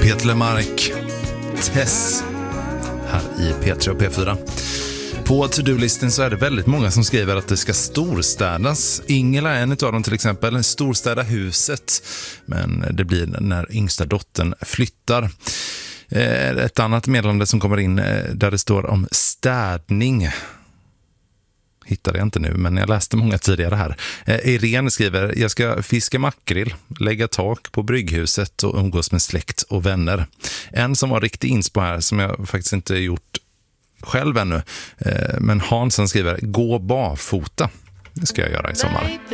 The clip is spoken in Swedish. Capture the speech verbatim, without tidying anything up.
Peter Lemark, Tess, här i P tre och P fyra. På to-do-listen så är det väldigt många som skriver att det ska storstädas. Ingela är en av dem till exempel, storstäda huset. Men det blir när yngsta dottern flyttar. Ett annat meddelande som kommer in där det står om städning hittade jag inte nu, men jag läste många tidigare här. Eh, Irene skriver, jag ska fiska makrill, lägga tak på brygghuset och umgås med släkt och vänner. En som var riktigt inspo här, som jag faktiskt inte gjort själv ännu, eh, men Hansen skriver, gå barfota. Det ska jag göra i sommar.